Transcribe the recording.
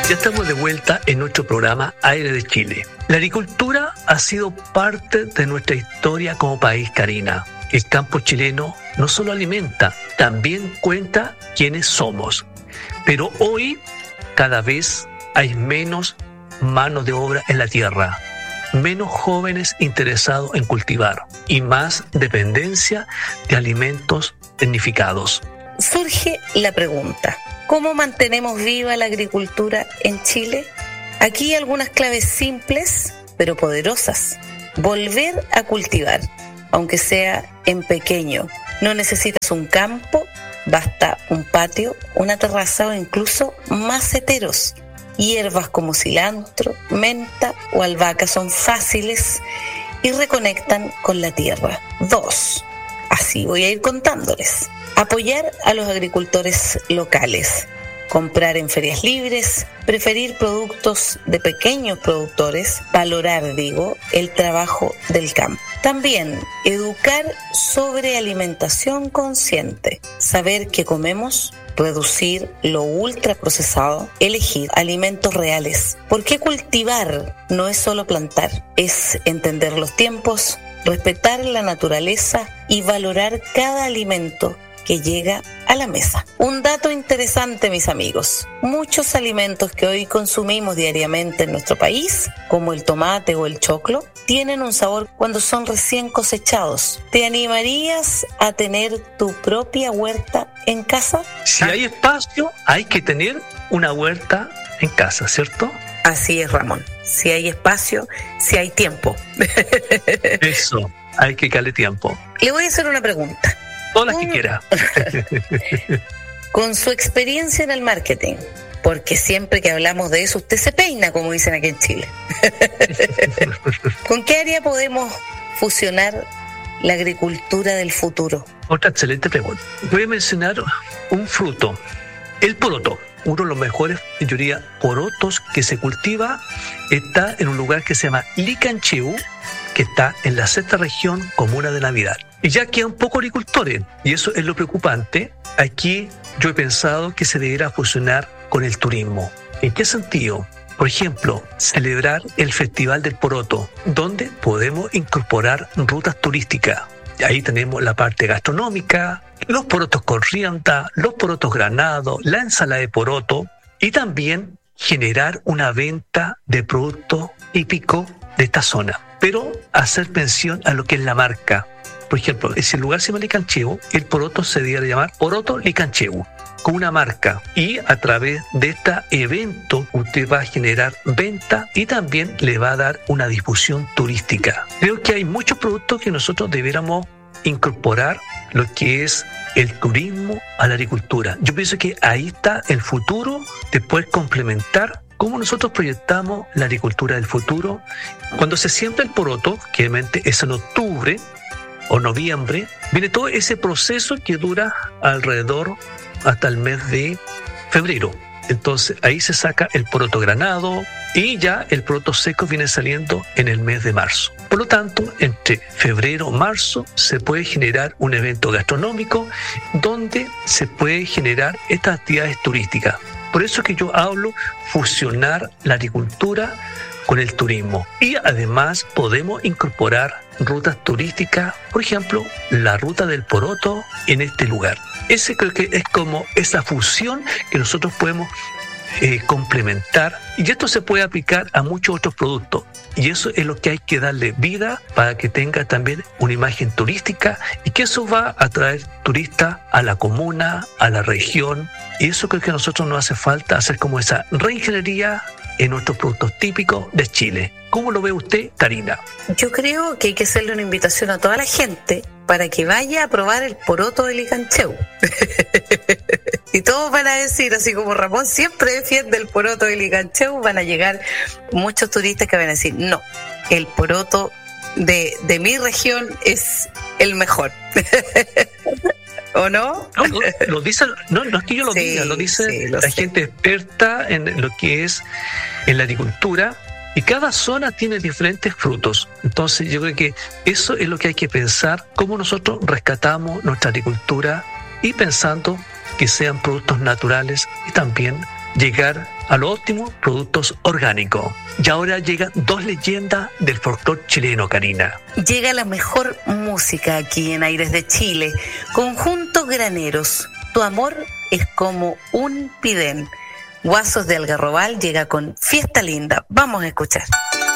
Ya estamos de vuelta en nuestro programa Aire de Chile. La agricultura ha sido parte de nuestra historia como país, Karina. El campo chileno no solo alimenta, también cuenta quiénes somos. Pero hoy cada vez hay menos mano de obra en la tierra, menos jóvenes interesados en cultivar y más dependencia de alimentos tecnificados. Surge la pregunta: ¿cómo mantenemos viva la agricultura en Chile? Aquí hay algunas claves simples, pero poderosas. Volver a cultivar, aunque sea en pequeño. No necesitas un campo, basta un patio, una terraza o incluso maceteros. Hierbas como cilantro, menta o albahaca son fáciles y reconectan con la tierra. 2. Así voy a ir contándoles. Apoyar a los agricultores locales. Comprar en ferias libres, preferir productos de pequeños productores, valorar, el trabajo del campo. También, educar sobre alimentación consciente, saber qué comemos, reducir lo ultraprocesado, elegir alimentos reales. ¿Por qué cultivar? No es solo plantar, es entender los tiempos, respetar la naturaleza y valorar cada alimento que llega a la mesa. Un dato interesante, mis amigos: muchos alimentos que hoy consumimos diariamente en nuestro país, como el tomate o el choclo, tienen un sabor cuando son recién cosechados. ¿Te animarías a tener tu propia huerta en casa? Si hay espacio, hay que tener una huerta en casa, ¿cierto? Así es, Ramón. Si hay espacio, si hay tiempo. Eso, hay que darle tiempo. Le voy a hacer una pregunta. Todas las que quiera. Con su experiencia en el marketing, porque siempre que hablamos de eso, usted se peina, como dicen aquí en Chile. ¿Con qué área podemos fusionar la agricultura del futuro? Otra excelente pregunta. Voy a mencionar un fruto, el poroto. Uno de los mejores, yo diría, porotos que se cultiva está en un lugar que se llama Licancheu, que está en la 6ª región, comuna de Navidad. Y ya quedan pocos agricultores, y eso es lo preocupante. Aquí yo he pensado que se deberá fusionar con el turismo. ¿En qué sentido? Por ejemplo, celebrar el Festival del Poroto, donde podemos incorporar rutas turísticas. Ahí tenemos la parte gastronómica, los porotos con rienda, los porotos granados, la ensalada de poroto, y también generar una venta de productos típicos de esta zona, pero hacer mención a lo que es la marca. Por ejemplo, si el lugar se llama Licancheu, el poroto se debería llamar Poroto Licancheu, con una marca, y a través de este evento usted va a generar venta y también le va a dar una difusión turística. Creo que hay muchos productos que nosotros deberíamos incorporar lo que es el turismo a la agricultura. Yo pienso que ahí está el futuro de poder complementar cómo nosotros proyectamos la agricultura del futuro. Cuando se siembra el poroto, que obviamente es en octubre o noviembre, viene todo ese proceso que dura alrededor hasta el mes de febrero. Entonces ahí se saca el poroto granado y ya el poroto seco viene saliendo en el mes de marzo. Por lo tanto, entre febrero y marzo se puede generar un evento gastronómico donde se puede generar estas actividades turísticas. Por eso es que yo hablo fusionar la agricultura con el turismo. Y además podemos incorporar rutas turísticas, por ejemplo, la ruta del poroto en este lugar. Ese creo que es como esa fusión que nosotros podemos complementar, y esto se puede aplicar a muchos otros productos, y eso es lo que hay que darle vida para que tenga también una imagen turística, y que eso va a atraer turistas a la comuna, a la región, y eso creo que a nosotros nos hace falta hacer como esa reingeniería en nuestros productos típicos de Chile. ¿Cómo lo ve usted, Karina? Yo creo que hay que hacerle una invitación a toda la gente para que vaya a probar el poroto de Licancheu. Y todos van a decir, así como Ramón siempre defiende el poroto de Licancheu, van a llegar muchos turistas que van a decir, no, el poroto de mi región es el mejor. ¿O no? No, lo dice, no es que yo lo diga, lo dice la gente experta en lo que es en la agricultura, y cada zona tiene diferentes frutos. Entonces yo creo que eso es lo que hay que pensar, cómo nosotros rescatamos nuestra agricultura y pensando que sean productos naturales y también llegar a lo óptimo, productos orgánicos. Y ahora llegan 2 leyendas del folclore chileno, Karina. Llega la mejor música aquí en Aires de Chile. Conjunto Graneros. Tu amor es como un pidén. Guasos de Algarrobal llega con Fiesta Linda. Vamos a escuchar.